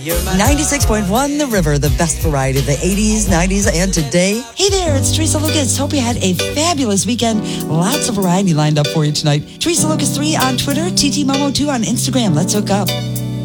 96.1 The River, the best variety of the 80s, 90s, and today. Hey there, it's Teresa Lucas. Hope you had a fabulous weekend. Lots of variety lined up for you tonight. Teresa Lucas 3 on Twitter, TT Momo 2 on Instagram. Let's hook up.